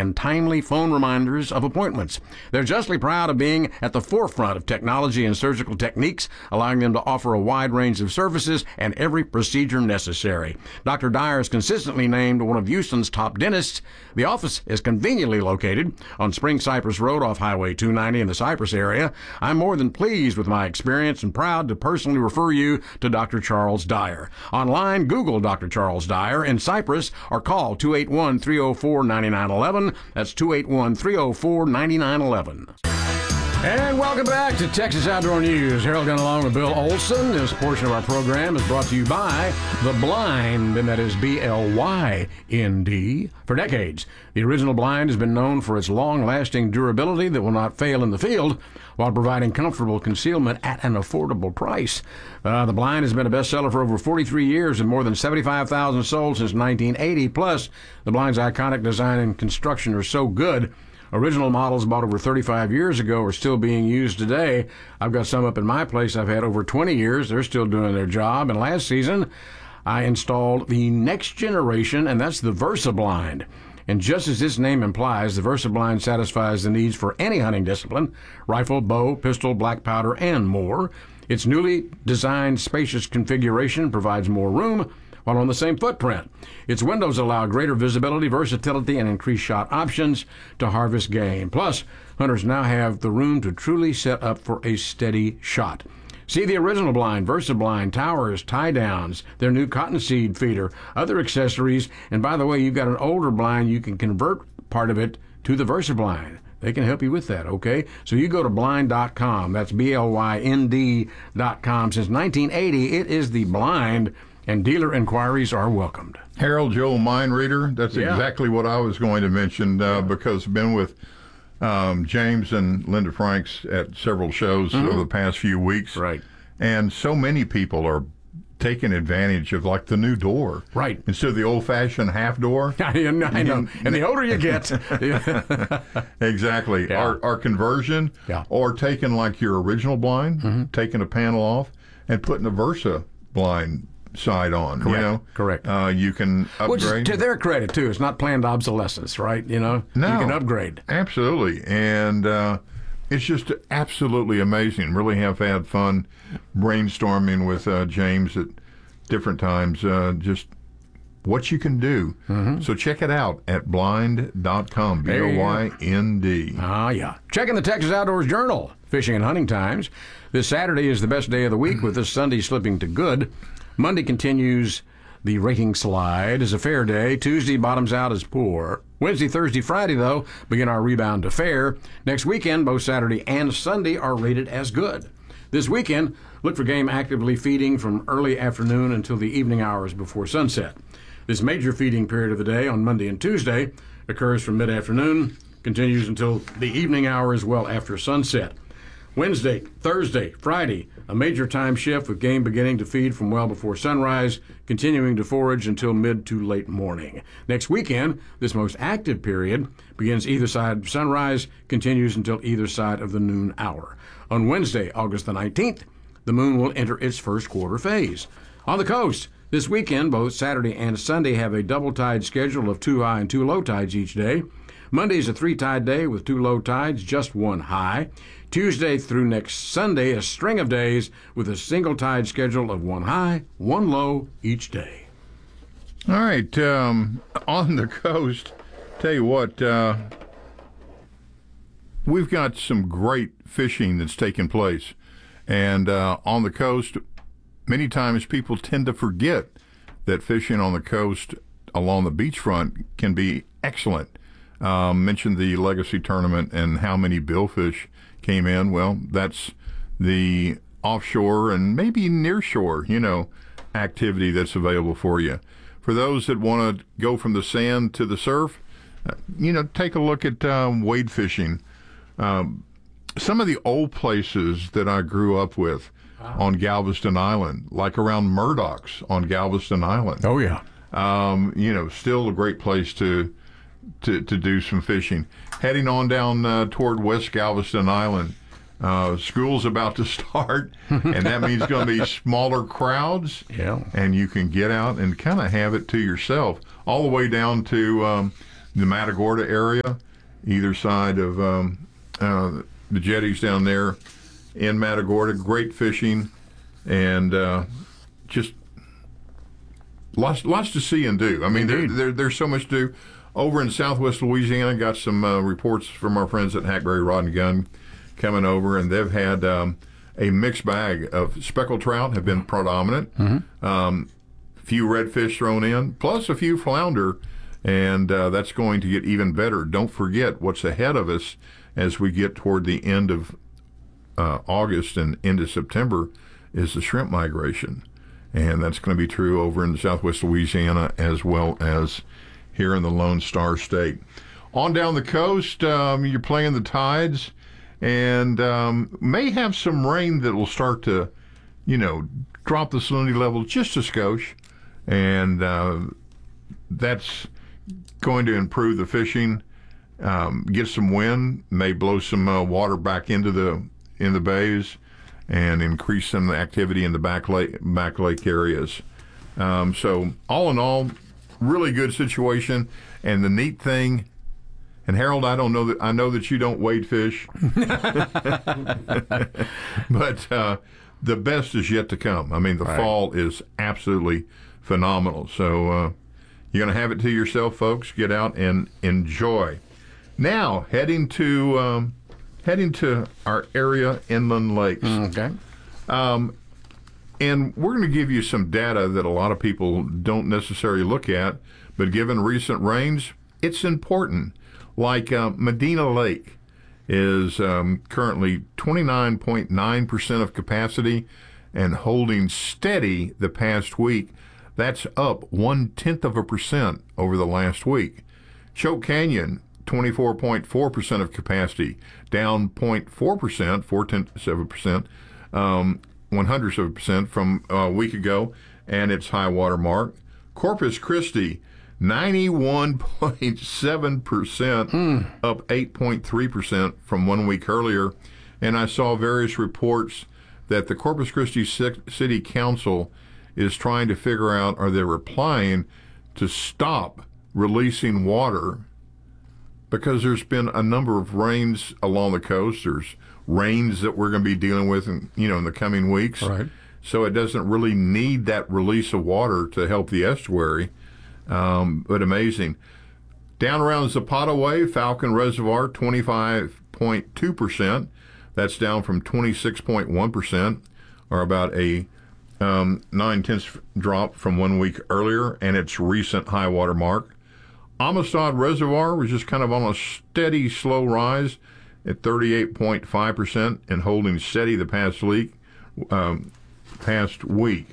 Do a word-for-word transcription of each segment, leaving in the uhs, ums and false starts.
and timely phone reminders of appointments. They're justly proud of being at the forefront of technology and surgical techniques, allowing them to offer a wide range of services and every procedure necessary. Doctor Dyer is consistently named one of Houston's top dentists. The office is conveniently located on Spring Cypress Road off Highway two ninety in the Cypress area. I'm more than pleased with my experience and proud to personally refer you to Doctor Charles Dyer. Online, Google Doctor Charles Dyer in Cypress or call two eight one, three oh four, nine nine one one. That's two eight one, three oh four, nine nine one one. And welcome back to Texas Outdoor News. Harold Gunn along with Bill Olson. This portion of our program is brought to you by The Blind, and that is B L Y N D. For decades, the original blind has been known for its long-lasting durability that will not fail in the field while providing comfortable concealment at an affordable price. Uh, the Blind has been a bestseller for over forty-three years and more than seventy-five thousand sold since nineteen eighty. Plus, the Blind's iconic design and construction are so good, original models bought over thirty-five years ago are still being used today. I've got some up in my place I've had over twenty years. They're still doing their job. And last season, I installed the next generation, and that's the Versa Blind. And just as its name implies, the Versa Blind satisfies the needs for any hunting discipline: rifle, bow, pistol, black powder, and more. Its newly designed spacious configuration provides more room while on the same footprint. Its windows allow greater visibility, versatility, and increased shot options to harvest game. Plus, hunters now have the room to truly set up for a steady shot. See the original Blind, Versa Blind, towers, tie-downs, their new cottonseed feeder, other accessories, and by the way, you've got an older blind, you can convert part of it to the Versa Blind. They can help you with that, okay? So you go to blind dot com. That's B L Y N D dot com. Since nineteen eighty, it is the Blind, and dealer inquiries are welcomed. Harold, Joe, mind reader, that's Yeah. exactly what I was going to mention, uh, yeah. because I've been with um, James and Linda Franks at several shows mm-hmm. over the past few weeks. Right. And so many people are taking advantage of, like, the new door. Right. Instead of the old-fashioned half door. I know. And the older you get. Exactly. Yeah. Our, our conversion, yeah. or taking, like, your original blind, mm-hmm. taking a panel off, and putting a Versa blind side on. Correct. You know? Correct. Uh, you can upgrade. Which is to their credit, too. It's not planned obsolescence, right? You know? No. You can upgrade. Absolutely. And uh, it's just absolutely amazing. Really have had fun brainstorming with uh, James at different times. Uh, just what you can do. Mm-hmm. So check it out at blind dot com. B O Y N D. Ah, yeah. Checking the Texas Outdoors Journal. Fishing and Hunting Times. This Saturday is the best day of the week, with this Sunday slipping to good. Monday continues the rating slide as a fair day. Tuesday bottoms out as poor. Wednesday, Thursday, Friday, though, begin our rebound to fair. Next weekend, both Saturday and Sunday are rated as good. This weekend, look for game actively feeding from early afternoon until the evening hours before sunset. This major feeding period of the day on Monday and Tuesday occurs from mid-afternoon, continues until the evening hours well after sunset. Wednesday, Thursday, Friday, a major time shift with game beginning to feed from well before sunrise, continuing to forage until mid to late morning. Next weekend, this most active period begins either side of sunrise, continues until either side of the noon hour. On Wednesday, August the nineteenth, the moon will enter its first quarter phase. On the coast, this weekend, both Saturday and Sunday have a double tide schedule of two high and two low tides each day. Monday is a three-tide day with two low tides, just one high. Tuesday through next Sunday, a string of days with a single tide schedule of one high, one low each day. All right, um, on the coast, tell you what, uh, we've got some great fishing that's taking place. And uh, on the coast, many times people tend to forget that fishing on the coast along the beachfront can be excellent. Um, mentioned the Legacy Tournament and how many billfish came in. Well, that's the offshore and maybe nearshore, you know, activity that's available for you. For those that want to go from the sand to the surf, uh, you know, take a look at um, wade fishing. Um, some of the old places that I grew up with wow. on Galveston Island, like around Murdoch's on Galveston Island. Oh, yeah. Um, you know, still a great place to To, to do some fishing. Heading on down uh, toward West Galveston Island, uh, school's about to start, and that means going to be smaller crowds. Yeah. And you can get out and kind of have it to yourself, all the way down to um, the Matagorda area, either side of um, uh, the jetties down there in Matagorda. Great fishing, and uh, just lots lots to see and do. I mean, there, there, there's so much to do. Over in Southwest Louisiana, got some uh, reports from our friends at Hackberry Rod and Gun coming over, and they've had um, a mixed bag of speckled trout have been predominant. Mm-hmm. Um, few redfish thrown in, plus a few flounder, and uh, that's going to get even better. Don't forget what's ahead of us as we get toward the end of uh, August and into September is the shrimp migration, and that's going to be true over in Southwest Louisiana as well as here in the Lone Star State. On down the coast, um, you're playing the tides, and um, may have some rain that will start to, you know, drop the salinity level just a skosh, and uh, that's going to improve the fishing. Um, get some wind, may blow some uh, water back into the in the bays, and increase some activity in the back lake back lake areas. Um, so all in all, really good situation. And the neat thing, and Harold, I don't know that I know that you don't wade fish, but uh, the best is yet to come. I mean, the right. fall is absolutely phenomenal. So uh, you're going to have it to yourself, folks. Get out and enjoy. Now heading to um, heading to our area inland lakes. Okay. Um, And we're going to give you some data that a lot of people don't necessarily look at, but given recent rains, it's important. Like uh, Medina Lake is um, currently twenty-nine point nine percent of capacity and holding steady the past week. That's up one-tenth of a percent over the last week. Choke Canyon, twenty-four point four percent of capacity, down zero point four percent, four-tenths of a percent. Um, one hundredths of a percent from a week ago, and its high water mark. Corpus Christi, ninety-one point seven percent, mm. up eight point three percent from one week earlier. And I saw various reports that the Corpus Christi City Council is trying to figure out, or they're applying to stop releasing water because there's been a number of rains along the coast. There's rains that we're going to be dealing with in, you know, in the coming weeks. Right. So it doesn't really need that release of water to help the estuary. Um, but amazing. Down around Zapata Way, Falcon Reservoir, twenty-five point two percent. That's down from twenty-six point one percent, or about a um, nine-tenths drop from one week earlier, and its recent high water mark. Amistad Reservoir was just kind of on a steady, slow rise at thirty-eight point five percent and holding steady the past week. Um, past week.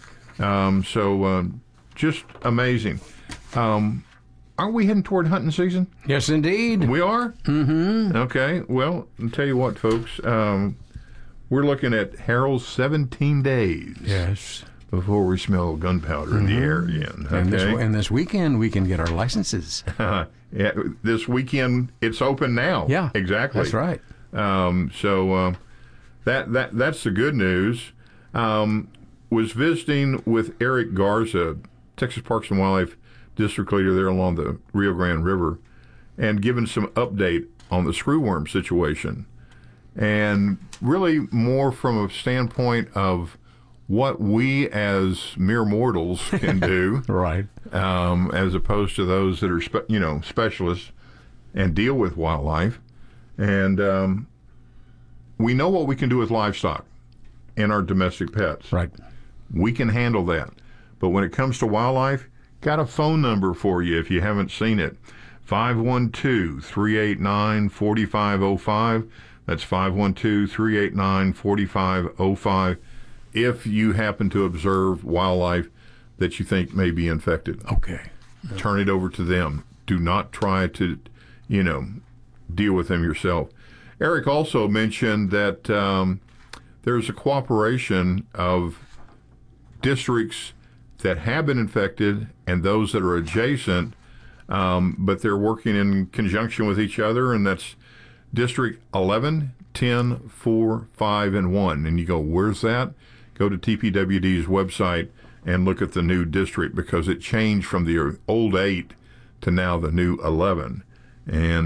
Um, so uh, just amazing. Um, aren't we heading toward hunting season? Yes, indeed. We are? Mm-hmm. Okay. Well, I'll tell you what, folks. Um, we're looking at Harold's seventeen days. Yes. Before we smell gunpowder mm-hmm. in the air again. Okay? And, this, and this weekend, we can get our licenses. Yeah, this weekend, it's open now. Yeah. Exactly. That's right. Um, so uh, that that that's the good news. Um, was visiting with Eric Garza, Texas Parks and Wildlife District Leader there along the Rio Grande River, and giving some update on the screwworm situation. And really more from a standpoint of what we as mere mortals can do, right? Um, as opposed to those that are, spe- you know, specialists and deal with wildlife. And um, we know what we can do with livestock and our domestic pets. Right. We can handle that. But when it comes to wildlife, got a phone number for you if you haven't seen it. five one two, three eight nine, four five zero five. That's five one two, three eight nine, four five zero five. If you happen to observe wildlife that you think may be infected. Okay. Turn it over to them. Do not try to, you know, deal with them yourself. Eric also mentioned that um, there's a cooperation of districts that have been infected and those that are adjacent, um, but they're working in conjunction with each other, and that's District eleven, ten, four, five, and one. And you go, where's that? Go to T P W D's website and look at the new district, because it changed from the old eight to now the new eleven. And